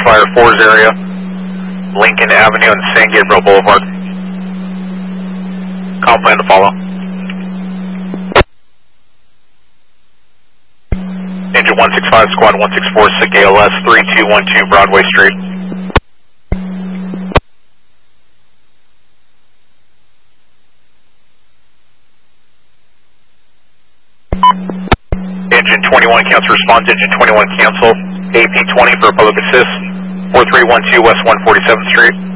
Fire 4's area, Lincoln Avenue and San Gabriel Boulevard. Call plan to follow. Engine 165, Squad 164, SIG ALS 3212 Broadway Street. Engine 21 cancel response, Engine 21 cancel, AP 20 for public assist, 4312 West 147th Street.